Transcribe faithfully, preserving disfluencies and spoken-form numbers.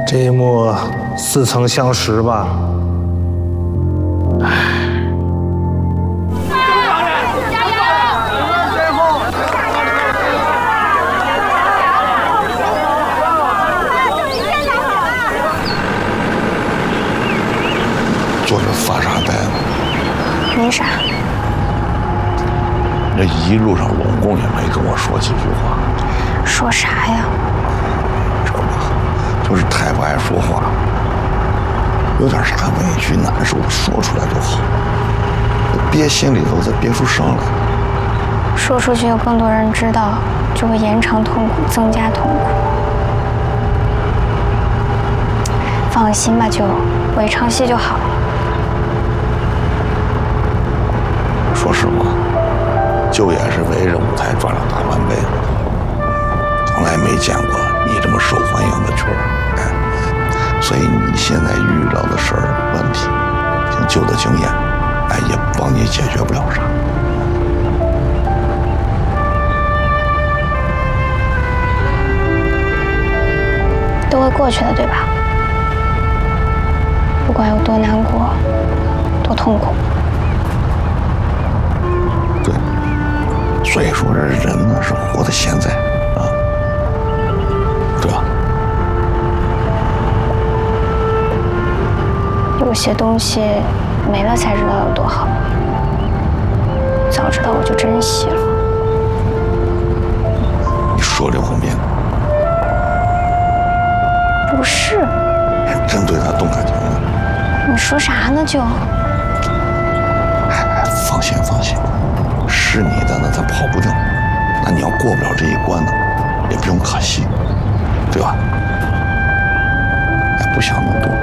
这一幕似曾相识吧？唉。 坐着发啥呆呢？ 没啥。 这一路上拢共也没跟我说几句话。 说啥呀？ 这不，就是太不爱说话，有点啥委屈难受的说出来就好，憋心里头再憋出声来。 说出去有更多人知道，就会延长痛苦，增加痛苦。放心吧，舅，我一唱戏就好了。 说实话，舅也是围着舞台转了大半辈子，从来没见过你这么受欢迎的角儿，哎，所以你现在遇到的事儿问题，凭舅的经验，哎，也帮你解决不了啥。 都会过去的，对吧？不管有多难过，多痛苦。 对，所以说这人呢是活在现在啊，对吧？ 有些东西没了才知道有多好，早知道我就珍惜了。 你说这话面不是， 真对他动感情了？ 你说啥呢，舅？ 哎，放心放心。 是你的呢，他跑不掉。那你要过不了这一关呢，也不用可惜，对吧？哎，不想那么多。